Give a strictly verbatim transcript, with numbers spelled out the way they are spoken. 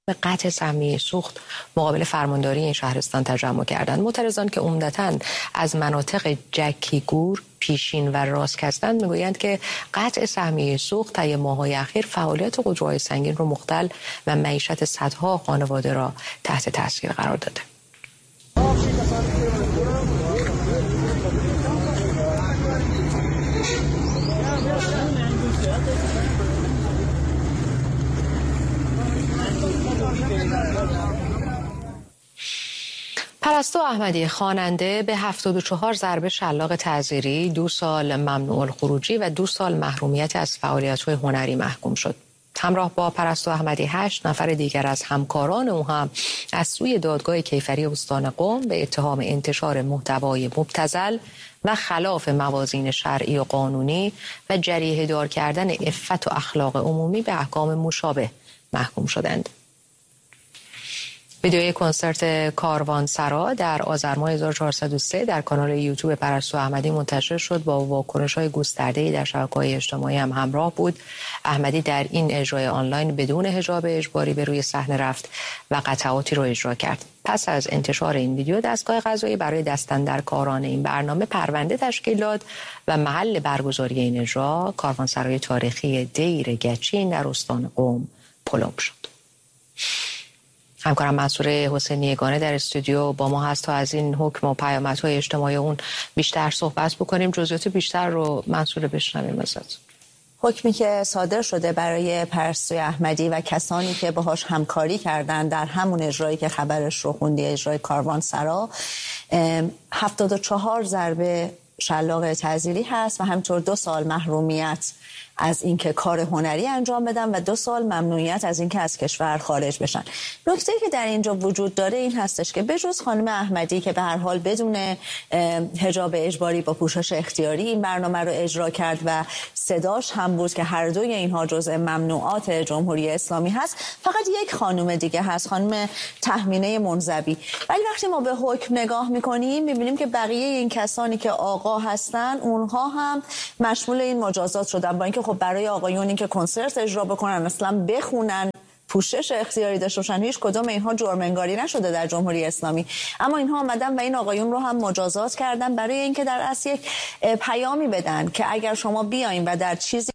به قطع سهمیه سوخت مقابل فرمانداری این شهرستان تجمع کردند. معترضان که عمدتاً از مناطق جکیگور، پیشین و راست هستند میگویند که قطع سهمیه سوخت طی ماه‌های اخیر فعالیت خودروهای سنگین رو مختل و معیشت صدها خانواده را تحت تاثیر قرار داده. پرستو احمدی خواننده به هفتاد و چهار ضربه شلاق تعزیری، دو سال ممنوع الخروجی و دو سال محرومیت از فعالیت‌های هنری محکوم شد. همراه با پرستو احمدی هشت نفر دیگر از همکاران او هم از سوی دادگاه کیفری استان قم به اتهام انتشار محتوای مبتذل و خلاف موازین شرعی و قانونی و جریحه دار کردن عفت و اخلاق عمومی به احکام مشابه محکوم شدند. ویدیوی کنسرت کاروانسرا در آذر ماه هزار و چهارصد و سه در کانال یوتیوب پرستو احمدی منتشر شد. با واکنش‌های گسترده‌ای در شبکه‌های اجتماعی هم همراه بود. احمدی در این اجرای آنلاین بدون حجاب اجباری به روی صحنه رفت و قطعاتی را اجرا کرد. پس از انتشار این ویدیو دستگاه قضایی برای دستاندرکاران این برنامه پرونده تشکیل داد و محل برگزاری این اجرا کاروانسرای تاریخی دیر گچین در استان قم پلم شد. همکارم منصور حسینی یگانه در استودیو با ما هست تا از این حکم و پیامدهای اجتماعی اون بیشتر صحبت بکنیم. جزئیات بیشتر رو منصور بشنویم ازت. حکمی که صادر شده برای پرستوی احمدی و کسانی که باهاش همکاری کردن در همون اجرایی که خبرش رو خوندی، اجرای کاروانسرا، هفتاد و چهار ضربه شلاق تعزیری هست و همینطور دو سال محرومیت از اینکه کار هنری انجام بدن و دو سال ممنوعیت از اینکه از کشور خارج بشن. نکته‌ای که در اینجا وجود داره این هستش که بجز خانم احمدی که به هر حال بدون حجاب اجباری با پوشش اختیاری این برنامه رو اجرا کرد و صداش هم بود که هر دوی اینها جزء ممنوعات جمهوری اسلامی هست، فقط یک خانم دیگه هست، خانم تهمینه منزوی. ولی وقتی ما به حکم نگاه میکنیم میبینیم که بقیه این کسانی که آقا هستن اونها هم مشمول این مجازات شدن، با اینکه خب برای آقایونی که کنسرت اجرا بکنن، اصلا بخونن، پوشش اختیاری داشته باشن، هیچ کدوم اینها جرم انگاری نشده در جمهوری اسلامی، اما اینها آمدن و این آقایون رو هم مجازات کردن برای اینکه در اصل یک پیامی بدن که اگر شما بیاین و در چیزی